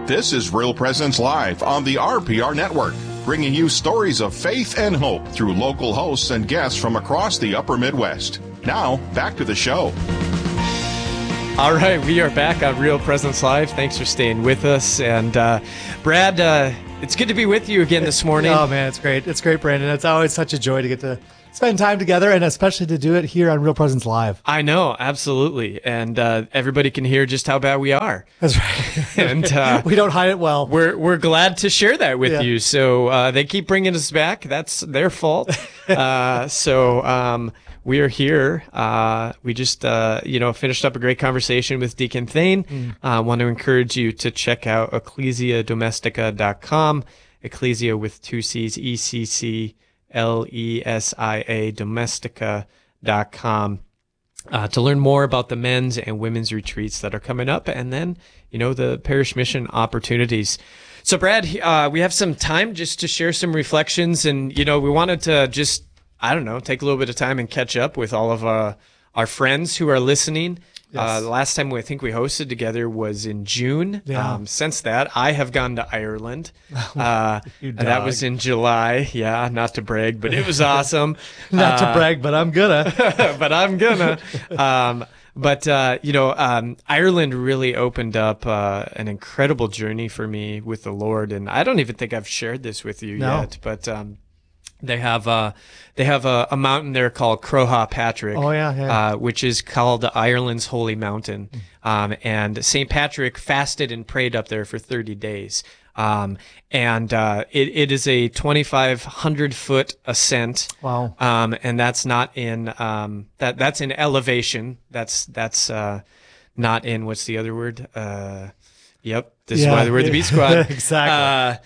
This is Real Presence Live on the RPR Network, bringing you stories of faith and hope through local hosts and guests from across the upper Midwest. Now, back to the show. All right, we are back on Real Presence Live. Thanks for staying with us. And Brad, it's good to be with you again this morning. Oh, man, it's great. It's great, Brandon. It's always such a joy to get to spend time together, and especially to do it here on Real Presence Live. I know, absolutely. And everybody can hear just how bad we are. That's right. And we don't hide it well. We're glad to share that with you. So they keep bringing us back. That's their fault. We are here. We just, finished up a great conversation with Deacon Thane. I want to encourage you to check out ecclesiadomestica.com. Ecclesia with two C's, ECCLESIA, domestica.com. To learn more about the men's and women's retreats that are coming up, and then, the parish mission opportunities. So, Brad, we have some time just to share some reflections, and, we wanted to just, take a little bit of time and catch up with all of our friends who are listening. Yes. The last time I think we hosted together was in June. Yeah. Since that, I have gone to Ireland. That was in July. Yeah, not to brag, but it was awesome. Not to brag, but I'm gonna. But I'm gonna. Ireland really opened up an incredible journey for me with the Lord, and I don't even think I've shared this with you yet, but they have a mountain there called Croagh Patrick. Oh yeah. Which is called Ireland's Holy Mountain. And St. Patrick fasted and prayed up there for 30 days. It is a 2,500 foot ascent. Wow. And that's not in that's in elevation. That's not in, what's the other word? Yep. This is why we're the Beat Squad. Exactly.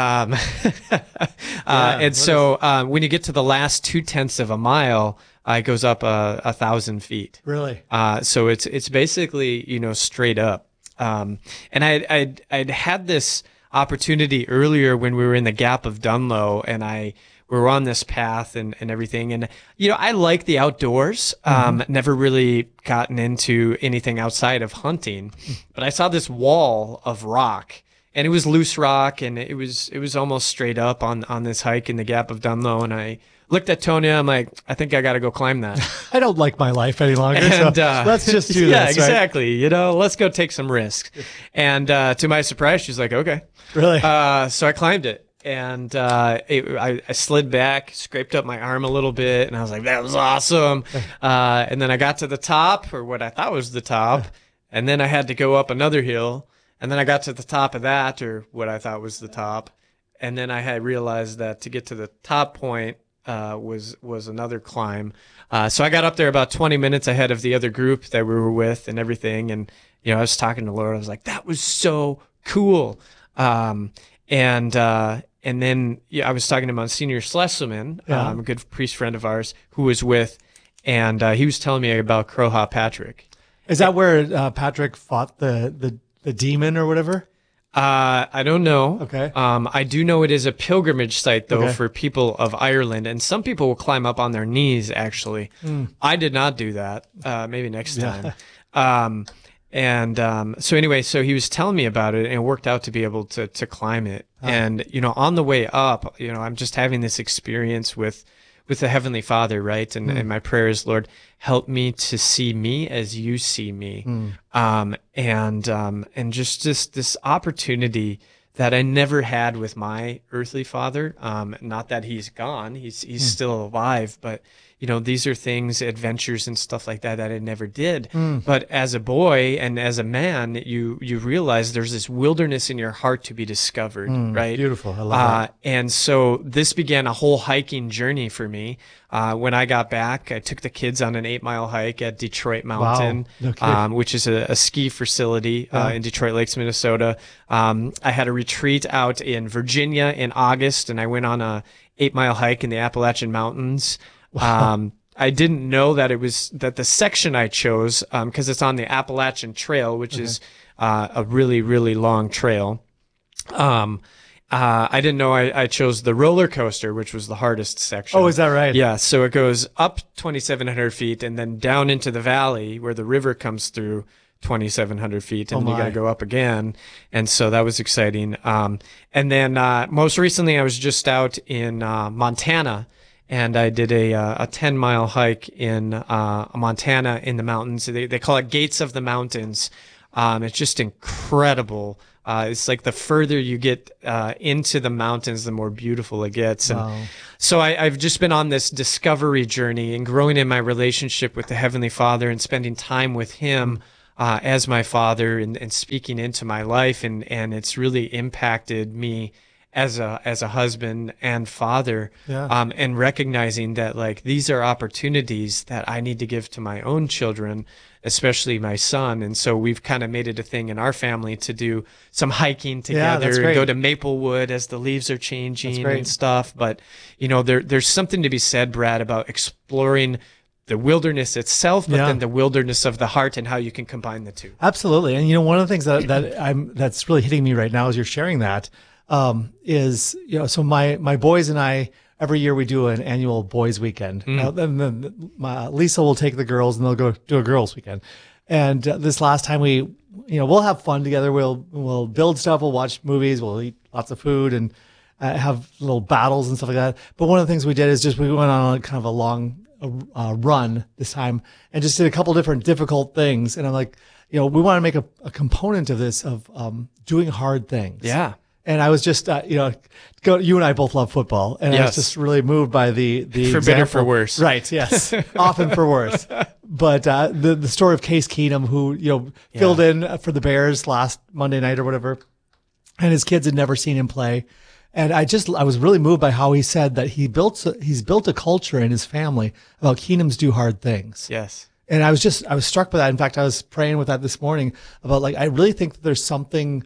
When you get to the last 0.2 of a mile, it goes up 1,000 feet. Really? So it's basically, straight up. And I'd had this opportunity earlier when we were in the Gap of Dunlow, and we were on this path and everything. And, I like the outdoors. Never really gotten into anything outside of hunting, but I saw this wall of rock, and it was loose rock, and it was almost straight up on this hike in the Gap of Dunlow. And I looked at Tonya. I'm like, I think I got to go climb that. I don't like my life any longer. And, so let's just do this. Yeah, exactly. Right? Let's go take some risks. And, to my surprise, she's like, okay. Really? So I climbed it. And I slid back, scraped up my arm a little bit, and I was like, that was awesome. And then I got to the top, or what I thought was the top, and then I had to go up another hill, and then I got to the top of that, or what I thought was the top, and then I had realized that to get to the top point was another climb. So I got up there about 20 minutes ahead of the other group that we were with and everything, and I was talking to Laura. I was like, that was so cool. And then I was talking to Monsignor Schlesselman, a good priest friend of ours who was with, and he was telling me about Croagh Patrick. Is that where Patrick fought the demon or whatever? I don't know. Okay. I do know it is a pilgrimage site, though, for people of Ireland, and some people will climb up on their knees, actually. I did not do that. Maybe next time. So he was telling me about it, and it worked out to be able to climb it. And, on the way up, I'm just having this experience with the Heavenly Father, right? And my prayer is, Lord, help me to see me as you see me. And just this opportunity that I never had with my earthly father. Not that he's gone, he's still alive, but these are things, adventures and stuff like that I never did. But as a boy and as a man, you realize there's this wilderness in your heart to be discovered, right? Beautiful. I love that. And so this began a whole hiking journey for me. When I got back, I took the kids on an 8-mile hike at Detroit Mountain, which is a ski facility in Detroit Lakes, Minnesota. I had a retreat out in Virginia in August, and I went on a 8-mile hike in the Appalachian Mountains. I didn't know that that the section I chose, because it's on the Appalachian Trail, which is a really, really long trail. I didn't know I chose the roller coaster, which was the hardest section. Oh, is that right? Yeah. So it goes up 2,700 feet and then down into the valley where the river comes through 2,700 feet, and Oh, you got to my. go up again. And so that was exciting. And then most recently, I was just out in Montana, and I did a 10-mile hike in Montana in the mountains. They call it Gates of the Mountains. It's just incredible. It's like the further you get into the mountains, the more beautiful it gets. And Wow. so I've just been on this discovery journey and growing in my relationship with the Heavenly Father and spending time with Him as my Father and speaking into my life. And it's really impacted me as a husband and father, Yeah. and recognizing that like these are opportunities that I need to give to my own children, especially my son. And so we've kind of made it a thing in our family to do some hiking Yeah, together that's and great. go to Maplewood as the leaves are changing great. and stuff. But there's something to be said, Brad, about exploring the wilderness itself, but Yeah. then the wilderness of the heart and how you can combine the two. Absolutely. And one of the things that's really hitting me right now as you're sharing that, is, so my boys and I, every year we do an annual boys weekend. Now, then Lisa will take the girls and they'll go do a girls weekend. And this last time we'll have fun together. We'll build stuff. We'll watch movies. We'll eat lots of food and have little battles and stuff like that. But one of the things we did is just we went on kind of a long run this time and just did a couple different difficult things. And I'm like, we want to make a component of this of doing hard things. Yeah. And I was just, you and I both love football, and I was Yes. just really moved by the For better, for example. worse. Right? Yes, often for worse. But the story of Case Keenum, who filled in for the Bears last Monday night or whatever, and his kids had never seen him play, and I was really moved by how he said that he's built a culture in his family about Keenums do hard things. Yes. And I was struck by that. In fact, I was praying with that this morning about I really think that there's something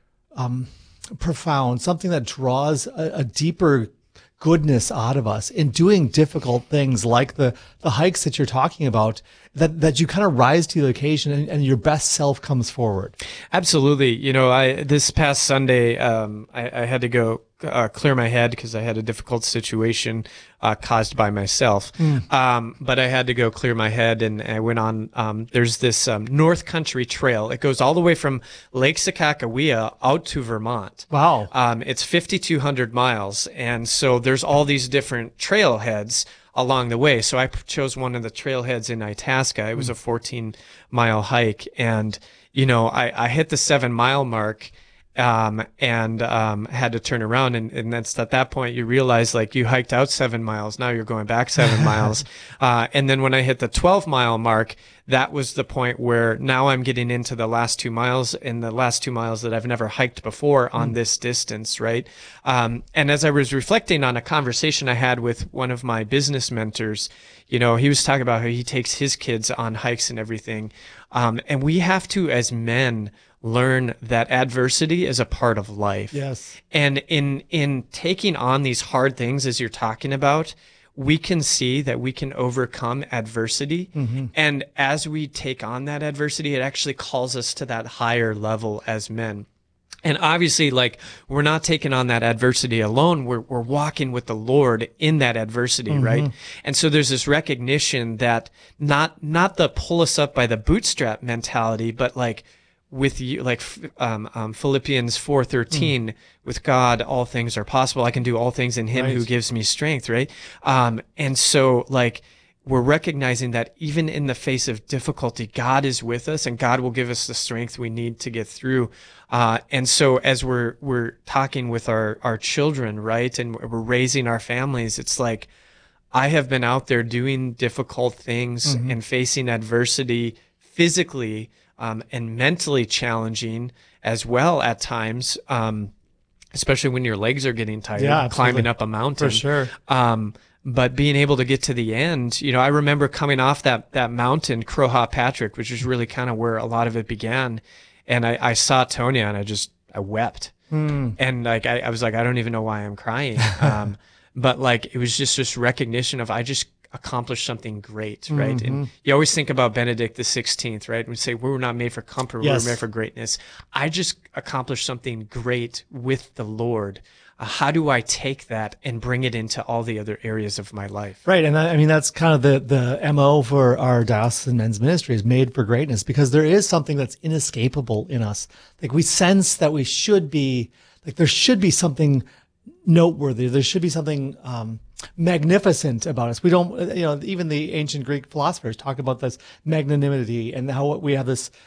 profound, something that draws a deeper goodness out of us in doing difficult things like the hikes that you're talking about, that you kind of rise to the occasion and your best self comes forward. Absolutely. This past Sunday, I had to go clear my head because I had a difficult situation caused by myself. But I had to go clear my head, and I went on. There's this North Country Trail. It goes all the way from Lake Sakakawea out to Vermont. Wow. It's 5,200 miles, and so there's all these different trailheads along the way. So I chose one of the trailheads in Itasca. It was a 14-mile hike, and I hit the 7-mile mark. And had to turn around, and that's at that point you realize like you hiked out 7 miles, now you're going back 7 miles. And then when I hit the 12-mile mark, that was the point where now I'm getting into the last 2 miles, and the last 2 miles that I've never hiked before on this distance, right? And as I was reflecting on a conversation I had with one of my business mentors, he was talking about how he takes his kids on hikes and everything. And we have to, as men, learn that adversity is a part of life. Yes. And in taking on these hard things, as you're talking about, we can see that we can overcome adversity. Mm-hmm. And as we take on that adversity, it actually calls us to that higher level as men. And obviously, we're not taking on that adversity alone. We're walking with the Lord in that adversity, right? And so there's this recognition that not the pull us up by the bootstrap mentality, but with you, Philippians 4:13, with God, all things are possible. I can do all things in Him Right. who gives me strength, right? And so we're recognizing that even in the face of difficulty, God is with us, and God will give us the strength we need to get through. And so as we're talking with our children, right, and we're raising our families, it's like, I have been out there doing difficult things and facing adversity physically, and mentally challenging as well at times, especially when your legs are getting tired, Yeah, climbing absolutely. up a mountain. For sure. But being able to get to the end, I remember coming off that mountain, Crowha Patrick, which is really kind of where a lot of it began. And I saw Tonya, and I wept. And I was like, I don't even know why I'm crying. But it was just this recognition of, accomplish something great, right? And you always think about Benedict the 16th, right? We say we were not made for comfort, we were made for greatness. I just accomplished something great with the Lord. How do I take that and bring it into all the other areas of my life? Right. And I mean, that's kind of the MO for our diocesan men's ministry, is made for greatness, because there is something that's inescapable in us. Like, we sense that we should be, like, there should be something noteworthy. There should be something magnificent about us. We don't, even the ancient Greek philosophers talk about this magnanimity and how we have this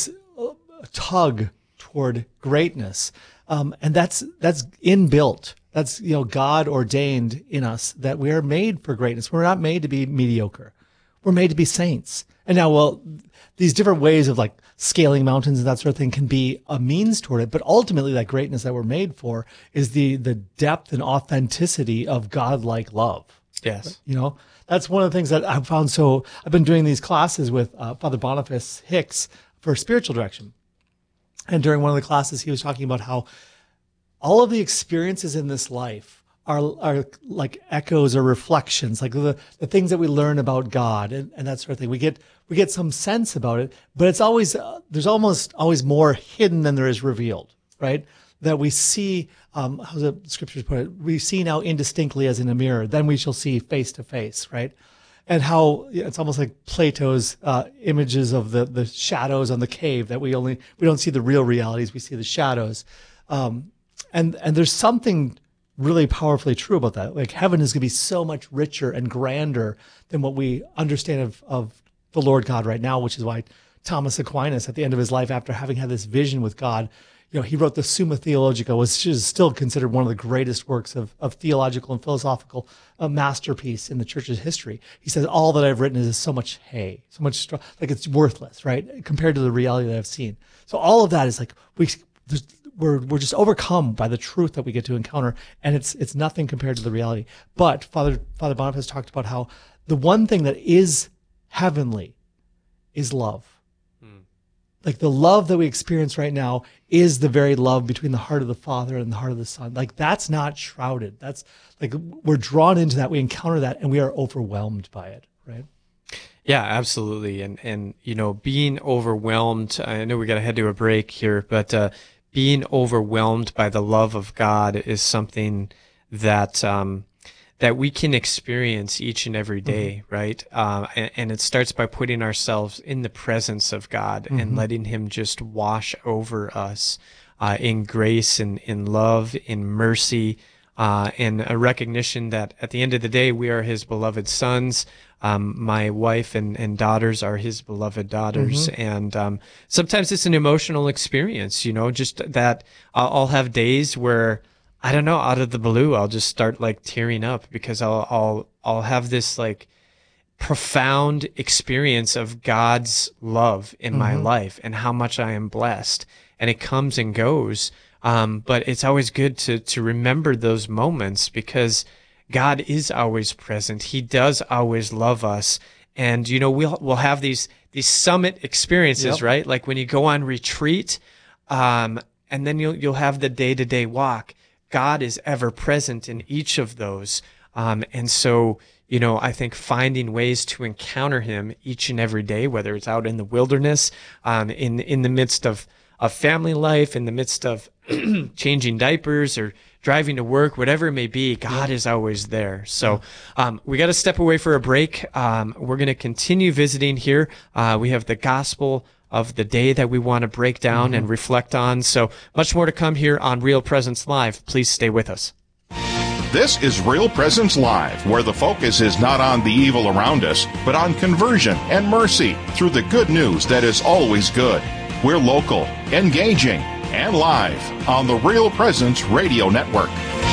tug toward greatness. And that's inbuilt. That's, God ordained in us, that we are made for greatness. We're not made to be mediocre. We're made to be saints. And now, these different ways of like scaling mountains and that sort of thing can be a means toward it. But ultimately, that greatness that we're made for is the depth and authenticity of God-like love. Yes. That's one of the things that I've found. So I've been doing these classes with Father Boniface Hicks for spiritual direction. And during one of the classes, he was talking about how all of the experiences in this life are like echoes or reflections, like the things that we learn about God and that sort of thing. We get some sense about it, but it's always, there's almost always more hidden than there is revealed, right? That we see, how's the scriptures put it? We see now indistinctly as in a mirror, then we shall see face to face, right? And how it's almost like Plato's images of the shadows on the cave, that we don't see the real realities, we see the shadows. And there's something really powerfully true about that. Like, heaven is going to be so much richer and grander than what we understand of the Lord God right now, which is why Thomas Aquinas, at the end of his life, after having had this vision with God, he wrote the Summa Theologica, which is still considered one of the greatest works of theological and philosophical masterpiece in the church's history. He says, all that I've written is so much hay, so much like it's worthless, right? Compared to the reality that I've seen. So all of that is like, we're just overcome by the truth that we get to encounter, and it's nothing compared to the reality. But Father Boniface talked about how the one thing that is heavenly is love. Like, the love that we experience right now is the very love between the heart of the Father and the heart of the Son. Like, that's not shrouded. That's like, we're drawn into that, we encounter that, and we are overwhelmed by it, right? Yeah, absolutely. And being overwhelmed, I know we got to head to a break here, but being overwhelmed by the love of God is something that that we can experience each and every day, right? And it starts by putting ourselves in the presence of God and letting Him just wash over us in grace and in love, in mercy, and a recognition that at the end of the day, we are His beloved sons. My wife and daughters are His beloved daughters. And sometimes it's an emotional experience, just that I'll have days where, I don't know, out of the blue, I'll just start like tearing up because I'll have this like profound experience of God's love in my life and how much I am blessed. And it comes and goes. But it's always good to remember those moments, because God is always present. He does always love us. And, we'll have these summit experiences, right? Like when you go on retreat, and then you'll have the day-to-day walk. God is ever present in each of those. And so, I think finding ways to encounter Him each and every day, whether it's out in the wilderness, in the midst of family life, in the midst of changing diapers or driving to work, whatever it may be, God is always there. So we got to step away for a break. We're going to continue visiting here. We have the gospel of the day that we want to break down and reflect on. So much more to come here on Real Presence Live. Please stay with us. This is Real Presence Live, where the focus is not on the evil around us, but on conversion and mercy through the good news that is always good. We're local, engaging, and live on the Real Presence Radio Network.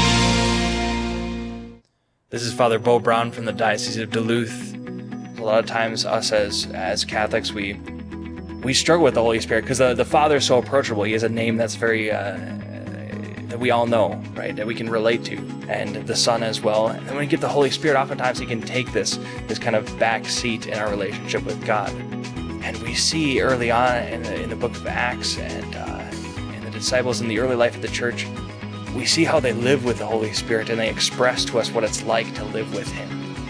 This is Father Bo Brown from the Diocese of Duluth. A lot of times us as Catholics, we struggle with the Holy Spirit because the Father is so approachable. He has a name that's very that we all know, right? That we can relate to, and the Son as well. And when we get the Holy Spirit, oftentimes He can take this kind of back seat in our relationship with God. And we see early on in the book of Acts and the disciples in the early life of the church, we see how they live with the Holy Spirit, and they express to us what it's like to live with Him.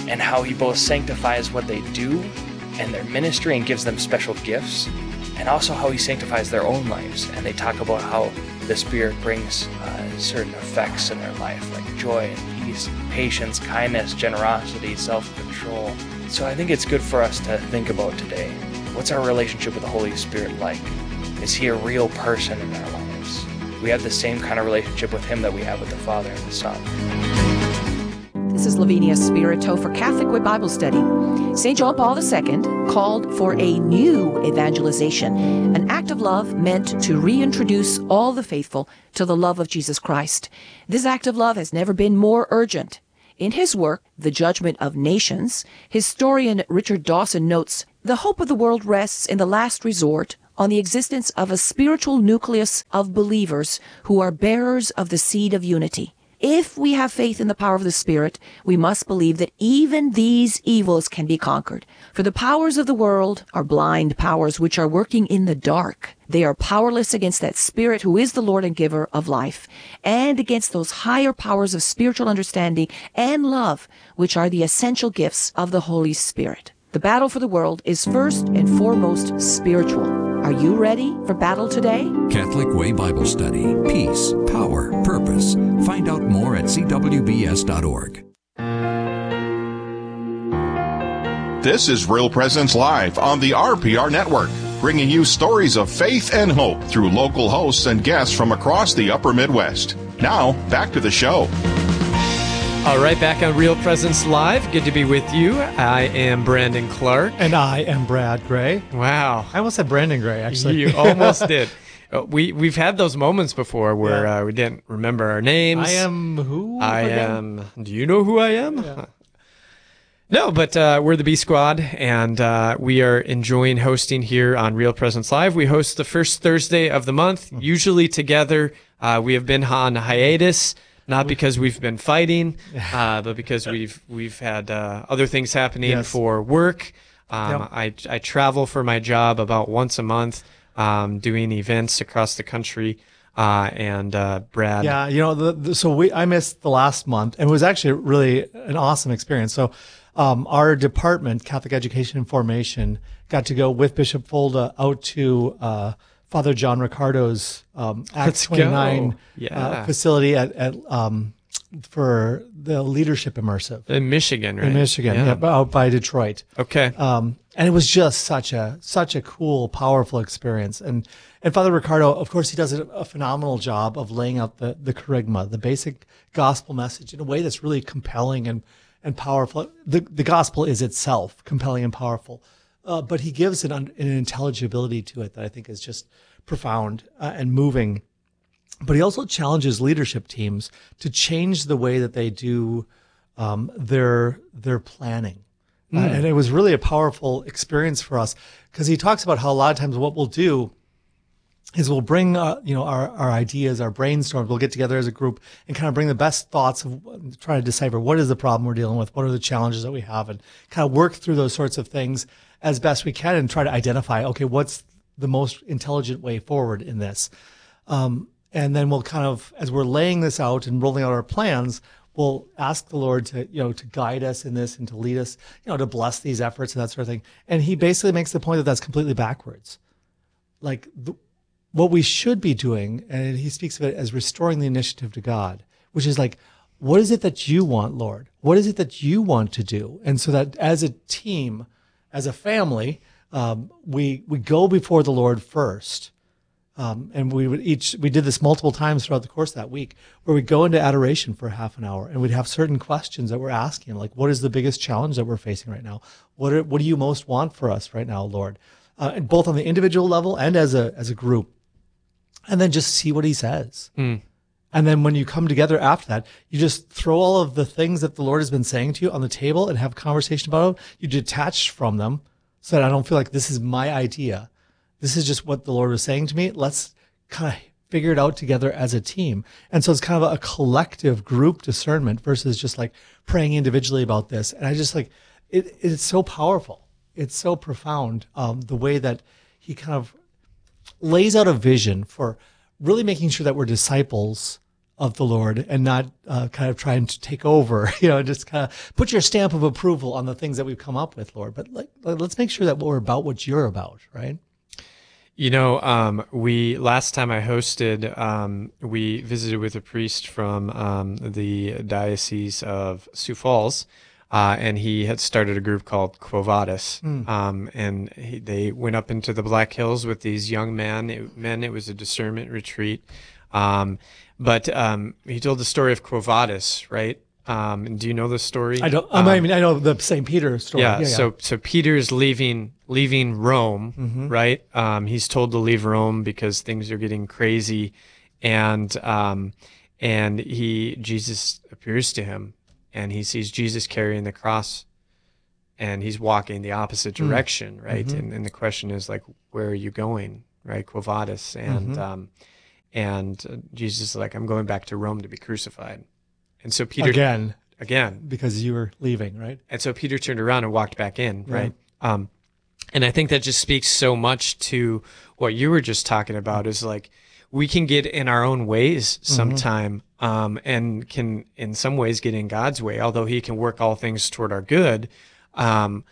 and how he both sanctifies what they do and their ministry and gives them special gifts, and also how he sanctifies their own lives. And they talk about how the Spirit brings certain effects in their life, like joy and peace, patience, kindness, generosity, self-control. So I think it's good for us to think about today. What's our relationship with the Holy Spirit like? Is he a real person in our lives? We have the same kind of relationship with him that we have with the Father and the Son. This is Lavinia Spirito for Catholic Way Bible Study. St. John Paul II called for a new evangelization, an act of love meant to reintroduce all the faithful to the love of Jesus Christ. This act of love has never been more urgent. In his work, The Judgment of Nations, historian Richard Dawson notes, "The hope of the world rests in the last resort on the existence of a spiritual nucleus of believers who are bearers of the seed of unity. If we have faith in the power of the Spirit, we must believe that even these evils can be conquered. For the powers of the world are blind powers which are working in the dark. They are powerless against that Spirit who is the Lord and giver of life, and against those higher powers of spiritual understanding and love, which are the essential gifts of the Holy Spirit. The battle for the world is first and foremost spiritual. Are you ready for battle today?" Catholic Way Bible Study. Peace, power, purpose. Find out more at cwbs.org. This is Real Presence Live on the RPR Network, bringing you stories of faith and hope through local hosts and guests from across the upper Midwest. Now, back to the show. All right, back on Real Presence Live. Good to be with you. I am Brandon Clark. And I am Brad Gray. Wow. I almost said Brandon Gray, actually. You almost did. We've had those moments before where we didn't remember our names. I am who? I am. Do you know who I am? Yeah. No, but we're the B Squad, and we are enjoying hosting here on Real Presence Live. We host the first Thursday of the month, usually together. We have been on hiatus. Not because we've been fighting, but because we've had other things happening for work. I travel for my job about once a month, doing events across the country. And Brad, yeah, so I missed the last month, and it was actually really an awesome experience. So our department, Catholic Education and Formation, got to go with Bishop Folda out to Father John Ricardo's Acts 29 facility at for the Leadership Immersive in Michigan, right? In Michigan, out by Detroit. Okay. And it was just such a cool, powerful experience. And Father Ricardo, of course, he does a phenomenal job of laying out the kerygma, the basic gospel message, in a way that's really compelling and powerful. The gospel is itself compelling and powerful. But he gives an intelligibility to it that I think is just profound and moving. But he also challenges leadership teams to change the way that they do their planning. And it was really a powerful experience for us, because he talks about how a lot of times what we'll do is we'll bring our ideas, our brainstorms. We'll get together as a group and kind of bring the best thoughts of try to decipher what is the problem we're dealing with, what are the challenges that we have, and kind of work through those sorts of things as best we can and try to identify, okay, what's the most intelligent way forward in this. And then we'll kind of, as we're laying this out and rolling out our plans, we'll ask the Lord to guide us in this and to lead us, to bless these efforts and that sort of thing. And he basically makes the point that that's completely backwards. Like what we should be doing, and he speaks of it as restoring the initiative to God, which is like, what is it that you want, Lord? What is it that you want to do? And so that as a team, as a family, we go before the Lord first. And we did this multiple times throughout the course of that week, where we'd go into adoration for half an hour, and we'd have certain questions that we're asking, like, what is the biggest challenge that we're facing right now? What do you most want for us right now, Lord? And both on the individual level and as a group. And then just see what he says. And then when you come together after that, you just throw all of the things that the Lord has been saying to you on the table and have a conversation about them. You detach from them so that I don't feel like this is my idea. This is just what the Lord was saying to me. Let's kind of figure it out together as a team. And so it's kind of a collective group discernment versus just like praying individually about this. And I just like, it's so powerful. It's so profound, the way that he kind of lays out a vision for really making sure that we're disciples of the Lord and not kind of trying to take over, just kind of put your stamp of approval on the things that we've come up with, Lord. But let's make sure that we're about what you're about, right? We last time I hosted, we visited with a priest from the Diocese of Sioux Falls, and he had started a group called Quo Vadis, and they went up into the Black Hills with these young men. It was a discernment retreat, but he told the story of Quo Vadis, right? Do you know the story? I don't. I know the St. Peter story. Yeah. So Peter's leaving Rome, right? He's told to leave Rome because things are getting crazy, and Jesus appears to him, and he sees Jesus carrying the cross, and he's walking the opposite direction, right? And the question is like, where are you going, right? Quo Vadis, and Jesus is like, I'm going back to Rome to be crucified. And so Peter again, because you were leaving, right? And so Peter turned around and walked back in, right? And I think that just speaks so much to what you were just talking about, is like we can get in our own ways sometime, and can in some ways get in God's way, although he can work all things toward our good, of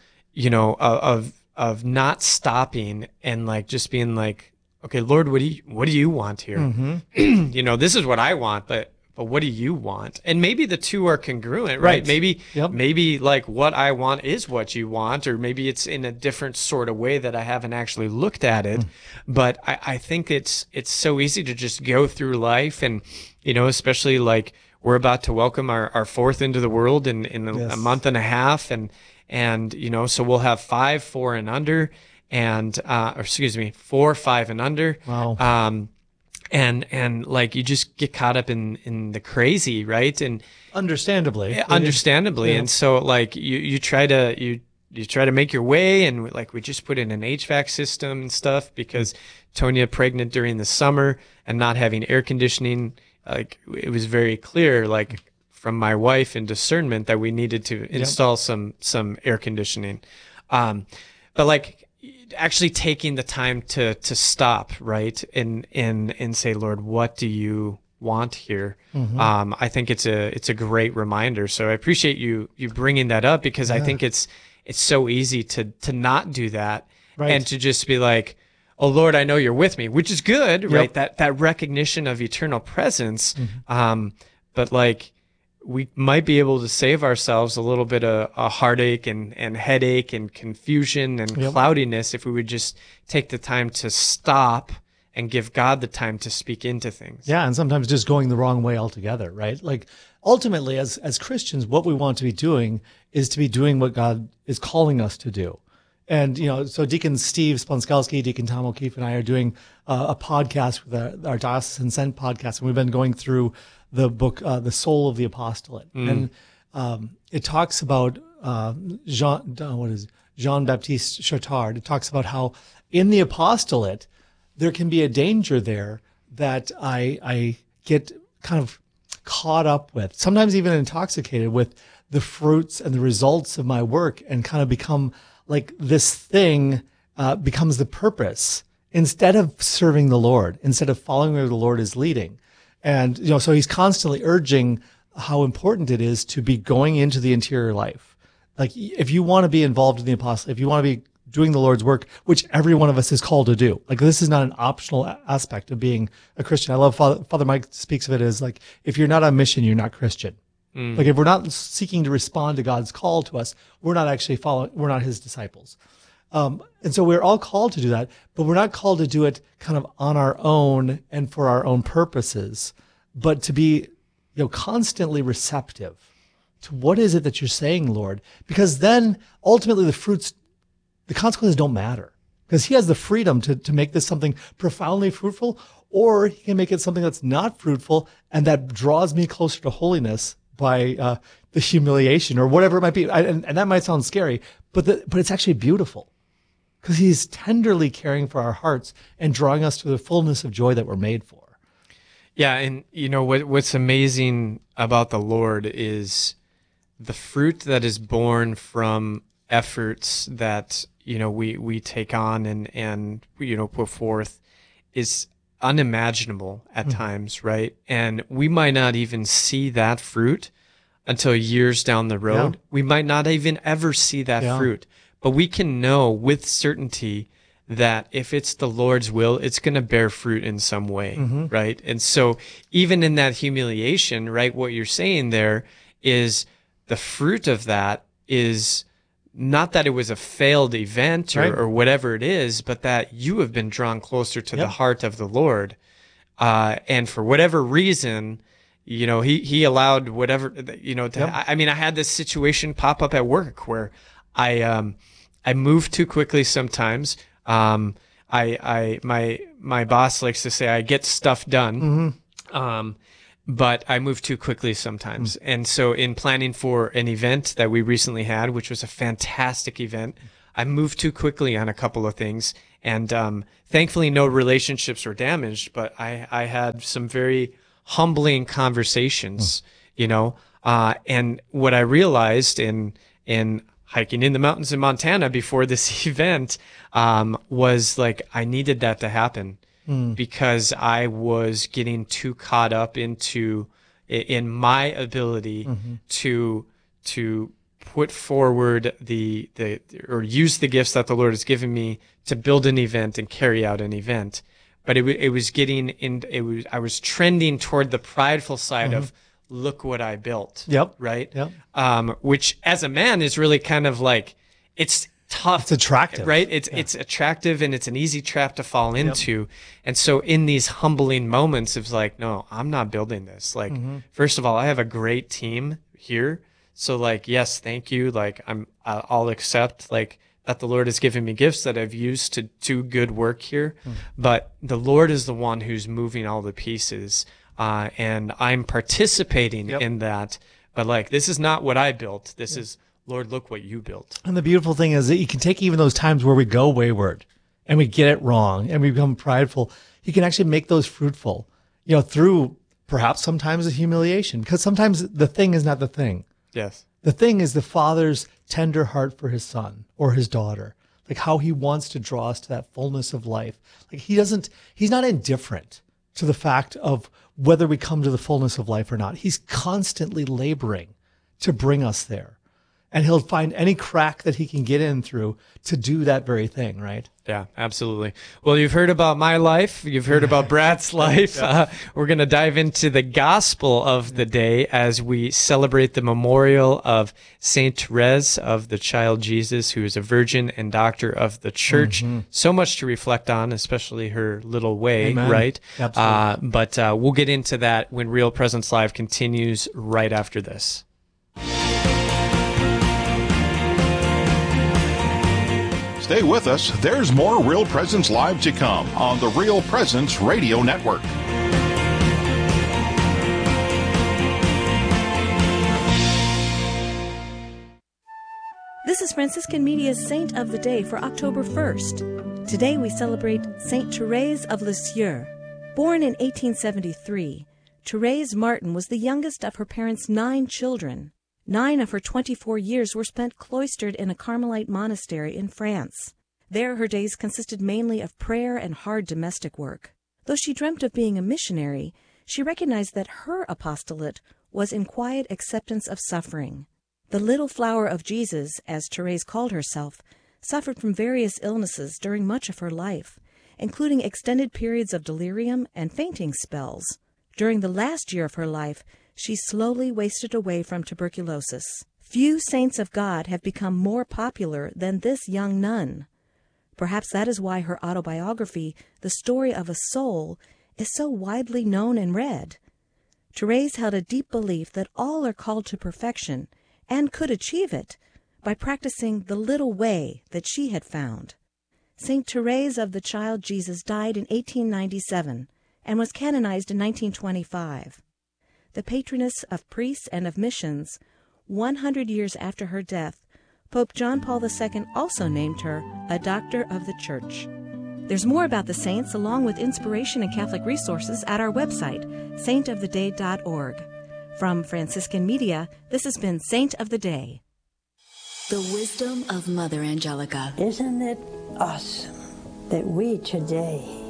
not stopping and like just being like, okay, Lord, what do you want here? This is what I want, but what do you want? And maybe the two are congruent, right? Maybe like what I want is what you want, or maybe it's in a different sort of way that I haven't actually looked at it. But I think it's so easy to just go through life, and especially like we're about to welcome our fourth into the world in a month and a half, and so we'll have 5, 4 and under, and 4, 5 and under. Wow. And like you just get caught up in the crazy, right? And understandably. Yeah. And so like you try to make your way, and like we just put in an HVAC system and stuff because Tonya pregnant during the summer and not having air conditioning, like it was very clear, like from my wife in discernment, that we needed to install some air conditioning. But like actually taking the time to stop, right? And say, Lord, what do you want here? I think it's a great reminder. So I appreciate you bringing that up, because I think it's so easy to not do that, right? And to just be like, oh Lord, I know you're with me, which is good, right? That recognition of eternal presence. But like, we might be able to save ourselves a little bit of a heartache and headache and confusion and cloudiness if we would just take the time to stop and give God the time to speak into things. Yeah, and sometimes just going the wrong way altogether, right? Like ultimately, as Christians, what we want to be doing is to be doing what God is calling us to do. And, so Deacon Steve Sponskowski, Deacon Tom O'Keefe, and I are doing a podcast with our Diocesan Sent podcast, and we've been going through the book, The Soul of the Apostolate. And it talks about Jean-Baptiste Chautard. It talks about how in the apostolate, there can be a danger there that I get kind of caught up with, sometimes even intoxicated with the fruits and the results of my work, and kind of become like this thing becomes the purpose instead of serving the Lord, instead of following where the Lord is leading. And, so he's constantly urging how important it is to be going into the interior life. Like if you want to be involved in the apostolate, if you want to be doing the Lord's work, which every one of us is called to do, like this is not an optional aspect of being a Christian. I love Father Mike speaks of it as like, if you're not on mission, you're not Christian. Like if we're not seeking to respond to God's call to us, we're not actually we're not his disciples. And so we're all called to do that, but we're not called to do it kind of on our own and for our own purposes, but to be, constantly receptive to what is it that you're saying, Lord, because then ultimately the consequences don't matter, because he has the freedom to make this something profoundly fruitful, or he can make it something that's not fruitful and that draws me closer to holiness by the humiliation or whatever it might be. And that might sound scary, but it's actually beautiful, because he's tenderly caring for our hearts and drawing us to the fullness of joy that we're made for. Yeah, and what's amazing about the Lord is the fruit that is born from efforts that we take on and put forth is unimaginable at times, right? And we might not even see that fruit until years down the road. Yeah. We might not even ever see that fruit, but we can know with certainty that if it's the Lord's will, it's going to bear fruit in some way, right? And so even in that humiliation, right, what you're saying there is the fruit of that is not that it was a failed event or whatever it is, but that you have been drawn closer to the heart of the Lord. And for whatever reason, you know, he allowed whatever, you know, I mean, I had this situation pop up at work where I move too quickly sometimes. My boss likes to say I get stuff done. But I move too quickly sometimes. And so in planning for an event that we recently had, which was a fantastic event, I moved too quickly on a couple of things. And thankfully, no relationships were damaged, but I had some very humbling conversations, you know. And what I realized in hiking in the mountains in Montana before this event was like I needed that to happen. Because I was getting too caught up in my ability to put forward or use the gifts that the Lord has given me to build an event and carry out an event. But I was trending toward the prideful side of look what I built. Yep. Right. Yep. Which as a man is really kind of like it's tough. It's attractive. Right? It's attractive and it's an easy trap to fall into. And so in these humbling moments, it's like, no, I'm not building this. Like, first of all, I have a great team here. So like, yes, thank you. Like I'll accept like that the Lord has given me gifts that I've used to do good work here. But the Lord is the one who's moving all the pieces. And I'm participating in that. But like, this is not what I built. This is, Lord, look what you built. And the beautiful thing is that you can take even those times where we go wayward and we get it wrong and we become prideful. You can actually make those fruitful, you know, through perhaps sometimes a humiliation, because sometimes the thing is not the thing. Yes. The thing is the Father's tender heart for his son or his daughter, like how he wants to draw us to that fullness of life. Like he's not indifferent to the fact of whether we come to the fullness of life or not. He's constantly laboring to bring us there. And he'll find any crack that he can get in through to do that very thing, right? Yeah, absolutely. Well, you've heard about my life. You've heard about Brad's life. We're going to dive into the gospel of the day as we celebrate the memorial of Saint Therese of the Child Jesus, who is a virgin and doctor of the church. So much to reflect on, especially her little way, Amen. right? Absolutely. But we'll get into that when Real Presence Live continues right after this. Stay with us. There's more Real Presence Live to come on the Real Presence Radio Network. This is Franciscan Media's Saint of the Day for October 1st. Today we celebrate Saint Therese of Lisieux. Born in 1873, Therese Martin was the youngest of her parents' 9 children. 9 of her 24 years were spent cloistered in a Carmelite monastery in France. There her days consisted mainly of prayer and hard domestic work. Though she dreamt of being a missionary, she recognized that her apostolate was in quiet acceptance of suffering. The little flower of Jesus, as Therese called herself, suffered from various illnesses during much of her life, including extended periods of delirium and fainting spells. During the last year of her life, she slowly wasted away from tuberculosis. Few saints of God have become more popular than this young nun. Perhaps that is why her autobiography, The Story of a Soul, is so widely known and read. Therese held a deep belief that all are called to perfection and could achieve it by practicing the little way that she had found. Saint Therese of the Child Jesus died in 1897 and was canonized in 1925. The patroness of priests and of missions, 100 years after her death, Pope John Paul II also named her a Doctor of the Church. There's more about the saints along with inspiration and Catholic resources at our website, saintoftheday.org. From Franciscan Media, this has been Saint of the Day. The wisdom of Mother Angelica. Isn't it awesome that we today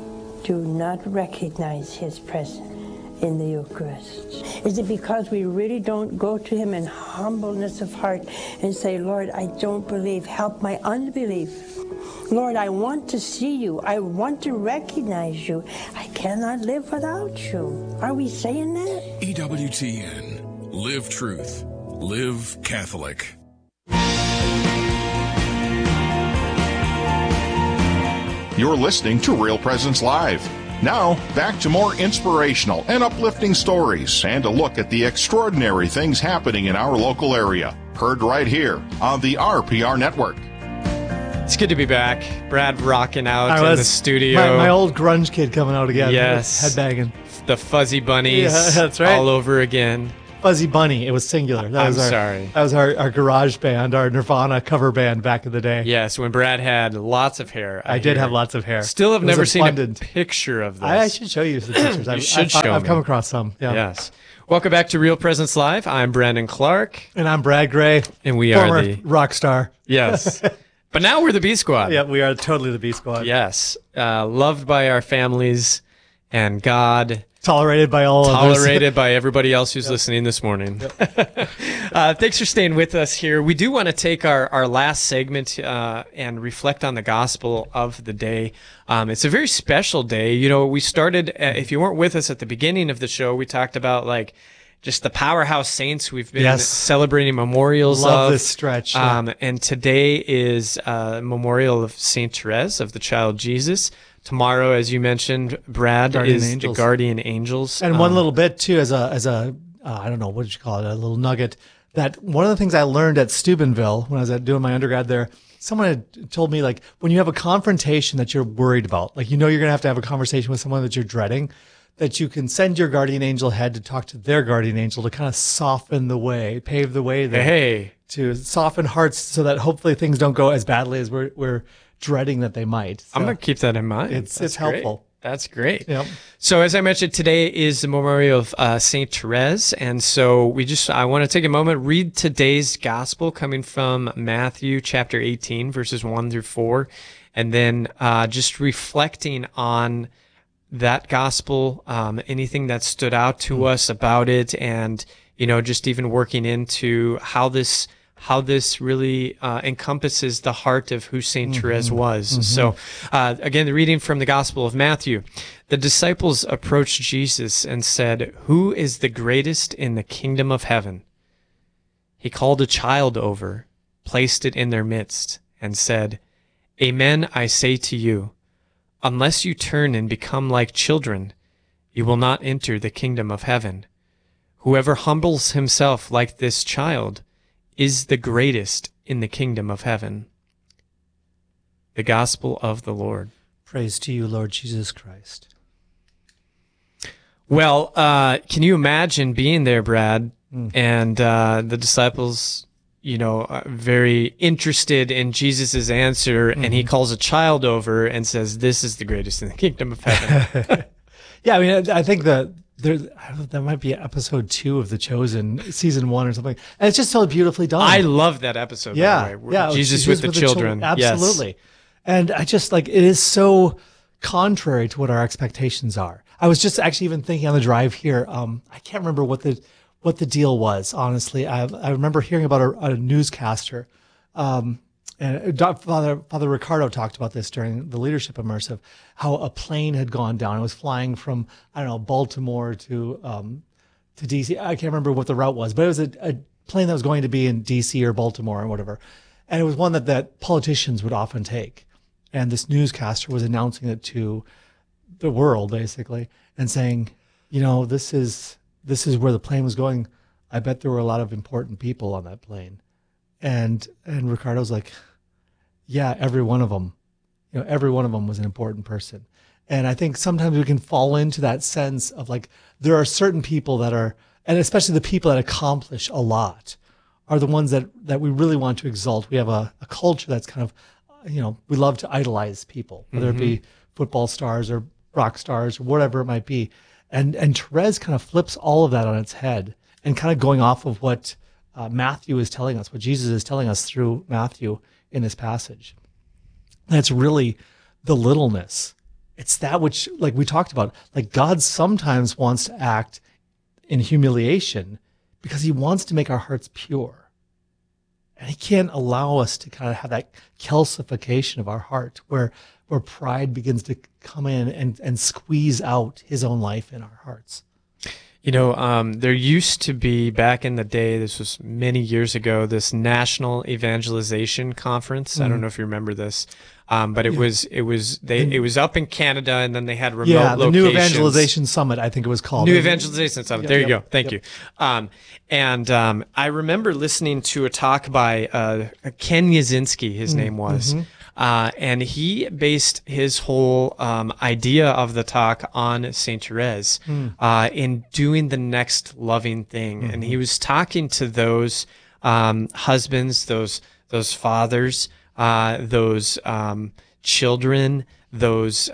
do not recognize his presence in the Eucharist? Is it because we really don't go to him in humbleness of heart and say, Lord, I don't believe, help my unbelief. Lord, I want to see you. I want to recognize you. I cannot live without you. Are we saying that? EWTN. Live truth. Live Catholic. You're listening to Real Presence Live. Now, back to more inspirational and uplifting stories and a look at the extraordinary things happening in our local area. Heard right here on the RPR Network. It's good to be back. Brad rocking out in the studio. My old grunge kid coming out again. Yes. Headbanging. The Fuzzy Bunnies. Yeah, that's right. All over again. Fuzzy Bunny. It was singular. Sorry. That was our garage band, our Nirvana cover band back in the day. Yes, when Brad had lots of hair. I did have lots of hair. Still have never seen a picture of this. I should show you some pictures. I've come across some. Yeah. Yes. Welcome back to Real Presence Live. I'm Brandon Clark. And I'm Brad Gray. And we former are the rock star. Yes. But now we're the B Squad. Yeah, we are totally the B Squad. Yes. Loved by our families and God. Tolerated by all others. Tolerated by everybody else who's listening this morning. Thanks for staying with us here. We do want to take our last segment and reflect on the gospel of the day. It's a very special day. You know, we started, if you weren't with us at the beginning of the show, we talked about like just the powerhouse saints we've been celebrating memorials of. Love this stretch. And today is a memorial of Saint Therese of the Child Jesus. Tomorrow, as you mentioned, Brad, is the Guardian Angels. And one little bit, too, as a I don't know, what did you call it, a little nugget, that one of the things I learned at Steubenville when I was doing my undergrad there, someone had told me, like, when you have a confrontation that you're worried about, like, you know you're going to have a conversation with someone that you're dreading, that you can send your guardian angel ahead to talk to their guardian angel to kind of soften the way, pave the way there, to soften hearts so that hopefully things don't go as badly as we're dreading that they might. So I'm going to keep that in mind. It's helpful. That's great. Yep. So as I mentioned, today is the memorial of Saint Therese. And so I want to take a moment, read today's gospel coming from Matthew chapter 18, verses 1 through 4. And then just reflecting on that gospel, anything that stood out to us about it. And, you know, just even working into how this really encompasses the heart of who Saint Therese was. Mm-hmm. So, again, the reading from the Gospel of Matthew. The disciples approached Jesus and said, "Who is the greatest in the kingdom of heaven?" He called a child over, placed it in their midst, and said, "Amen, I say to you, unless you turn and become like children, you will not enter the kingdom of heaven. Whoever humbles himself like this child is the greatest in the kingdom of heaven." The Gospel of the Lord. Praise to you, Lord Jesus Christ. Well, can you imagine being there, Brad, and the disciples, you know, very interested in Jesus' answer, and he calls a child over and says, "This is the greatest in the kingdom of heaven." Yeah, I mean, I think that that might be episode 2 of The Chosen, season 1 or something. And it's just so beautifully done. I love that episode, by the way. Yeah. Jesus with the children. Absolutely. Yes. And I just like, it is so contrary to what our expectations are. I was just actually even thinking on the drive here, I can't remember what the deal was, honestly. I remember hearing about a newscaster, and Father Ricardo talked about this during the Leadership Immersive, how a plane had gone down. It was flying from, I don't know, Baltimore to DC. I can't remember what the route was, but it was a plane that was going to be in DC or Baltimore or whatever. And it was one that politicians would often take. And this newscaster was announcing it to the world, basically, and saying, you know, this is where the plane was going. I bet there were a lot of important people on that plane. And Ricardo's like, yeah, every one of them. You know, every one of them was an important person. And I think sometimes we can fall into that sense of like, there are certain people that are, and especially the people that accomplish a lot, are the ones that we really want to exalt. We have a culture that's kind of, you know, we love to idolize people, whether it be football stars or rock stars or whatever it might be. And Therese kind of flips all of that on its head, and kind of going off of what Matthew is telling us, what Jesus is telling us through Matthew in this passage. That's really the littleness It's that which, like we talked about, like God sometimes wants to act in humiliation because he wants to make our hearts pure. And he can't allow us to kind of have that calcification of our heart where pride begins to come in and squeeze out his own life in our hearts. There used to be, back in the day, this was many years ago, this National Evangelization Conference. I don't know if you remember this, but it was up in Canada, and then they had remote locations. The New Evangelization Summit, I think it was called. New Evangelization Summit. There you go. Thank you. And I remember listening to a talk by Ken Yazinski, his name was. And he based his whole idea of the talk on Saint Therese in doing the next loving thing. And he was talking to those husbands, those fathers, those children, those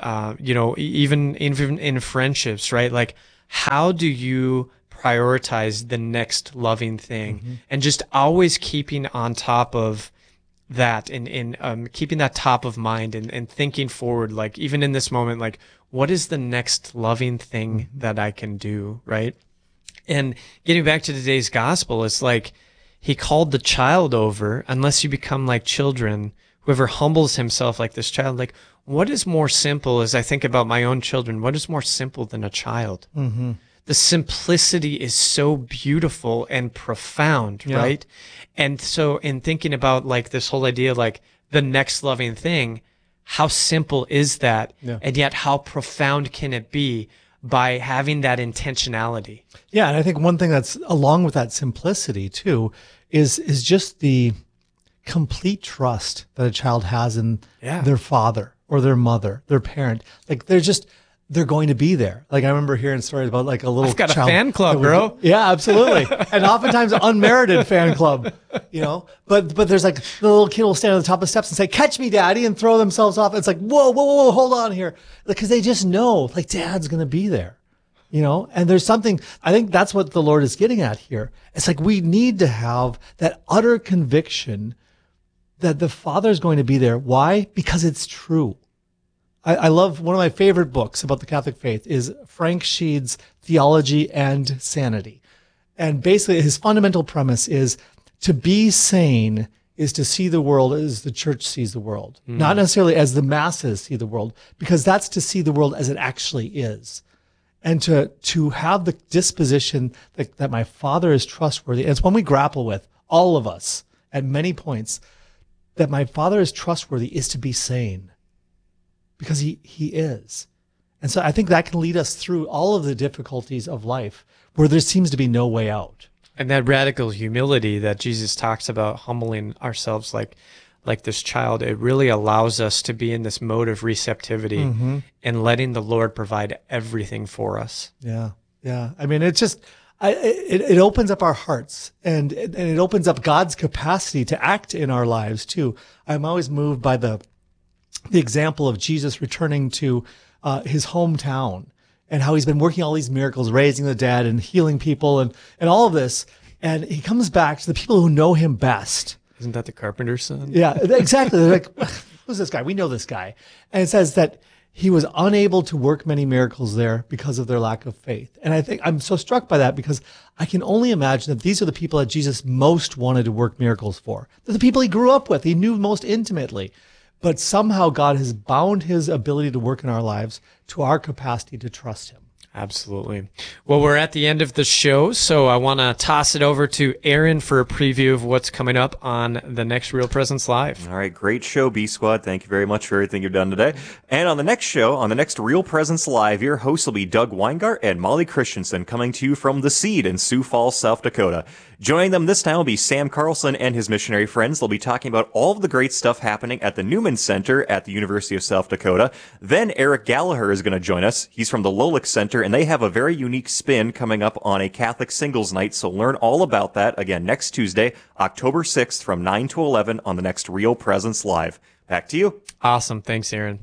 even in friendships, right? Like, how do you prioritize the next loving thing, and just always keeping on top of that, and keeping that top of mind, and thinking forward, like, even in this moment, like, what is the next loving thing that I can do, right? And getting back to today's gospel, it's like he called the child over. Unless you become like children, whoever humbles himself like this child, like, what is more simple, as I think about my own children, what is more simple than a child? The simplicity is so beautiful and profound, right? And so in thinking about, like, this whole idea, like, the next loving thing, how simple is that? And yet how profound can it be by having that intentionality? Yeah, and I think one thing that's along with that simplicity too is just the complete trust that a child has in their father or their mother, their parent. Like, they're going to be there. Like, I remember hearing stories about, like, a little I've got child a fan club, bro. Yeah, absolutely. And oftentimes unmerited fan club, but there's, like, the little kid will stand on the top of the steps and say, "Catch me, daddy," and throw themselves off. It's like, whoa, hold on here. Because they just know, like, dad's going to be there, and there's something, I think that's what the Lord is getting at here. It's like, we need to have that utter conviction that the Father's going to be there. Why? Because it's true. I love, one of my favorite books about the Catholic faith is Frank Sheed's Theology and Sanity. And basically his fundamental premise is to be sane is to see the world as the church sees the world, not necessarily as the masses see the world, because that's to see the world as it actually is. And to have the disposition that my Father is trustworthy. And it's one we grapple with, all of us, at many points, that my Father is trustworthy is to be sane. Because he is. And so I think that can lead us through all of the difficulties of life where there seems to be no way out. And that radical humility that Jesus talks about, humbling ourselves like this child, it really allows us to be in this mode of receptivity and letting the Lord provide everything for us. Yeah. I mean, it's just, it opens up our hearts, and it opens up God's capacity to act in our lives too. I'm always moved by the example of Jesus returning to his hometown, and how he's been working all these miracles, raising the dead and healing people and all of this. And he comes back to the people who know him best. Isn't that the carpenter's son? Yeah, exactly. They're like, who's this guy? We know this guy. And it says that he was unable to work many miracles there because of their lack of faith. And I think I'm so struck by that, because I can only imagine that these are the people that Jesus most wanted to work miracles for. They're the people he grew up with, he knew most intimately. But somehow God has bound his ability to work in our lives to our capacity to trust him. Absolutely. Well, we're at the end of the show, so I want to toss it over to Aaron for a preview of what's coming up on the next Real Presence Live. All right, great show, B-Squad. Thank you very much for everything you've done today. And on the next show, on the next Real Presence Live, your hosts will be Doug Weingart and Molly Christensen, coming to you from The Seed in Sioux Falls, South Dakota. Joining them this time will be Sam Carlson and his missionary friends. They'll be talking about all of the great stuff happening at the Newman Center at the University of South Dakota. Then Eric Gallagher is going to join us. He's from the Lolick Center, and they have a very unique spin coming up on a Catholic singles night. So learn all about that, again, next Tuesday, October 6th from 9 to 11 on the next Real Presence Live. Back to you. Awesome. Thanks, Aaron.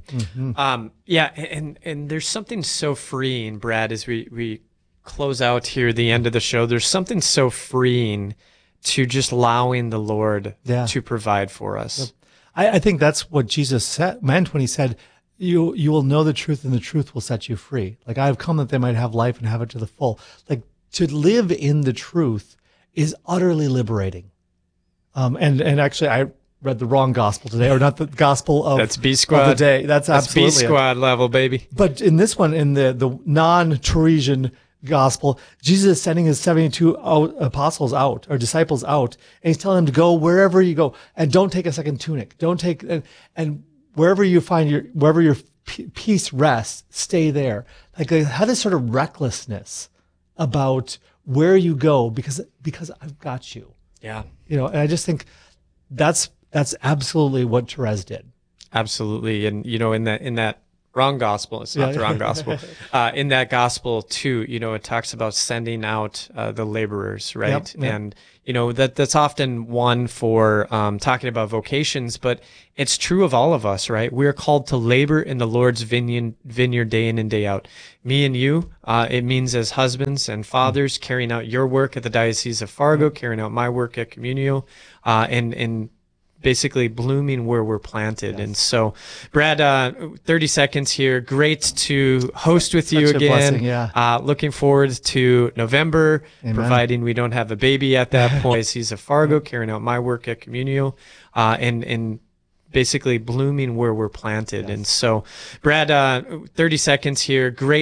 And there's something so freeing, Brad, as we close out here the end of the show. There's something so freeing to just allowing the Lord to provide for us. I think that's what Jesus meant when he said, you will know the truth, and the truth will set you free. Like, I have come that they might have life and have it to the full. Like, to live in the truth is utterly liberating. And actually, I read the wrong gospel today, or not the gospel of, that's B Squad. Of the day. That's absolutely B Squad level, baby. But in this one, in the non-Teresian gospel, Jesus is sending his 72 apostles out, or disciples out, and he's telling them to go wherever you go, and don't take a second tunic. Don't take, and wherever you find wherever your peace rests, stay there. Like, they have this sort of recklessness about where you go because I've got you. Yeah. And I just think that's absolutely what Therese did. Absolutely. And, in that wrong gospel, it's not the wrong gospel. In that gospel too, it talks about sending out the laborers, right? Yep. And, that's often one for talking about vocations, but it's true of all of us, right? We're called to labor in the Lord's vineyard day in and day out. Me and you, it means as husbands and fathers, carrying out your work at the Diocese of Fargo, carrying out my work at Communio, and basically blooming where we're planted. Yes. And so, Brad, 30 seconds here. Great to host with you again. Blessing, yeah. Looking forward to November, Amen. Providing we don't have a baby at that point. He's a Fargo, carrying out my work at Communio, and basically blooming where we're planted. Yes. And so, Brad, 30 seconds here. Great